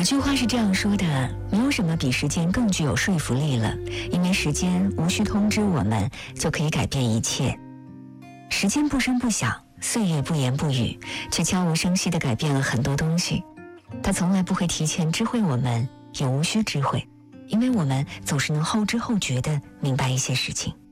句话是这样说的：没有什么比时间更具有说服力了，因为时间无需通知我们就可以改变一切。时间不声不响，岁月不言不语，却悄无声息地改变了很多东西。它从来不会提前知会我们，也无需知会，因为我们总是能后知后觉地明白一些事情。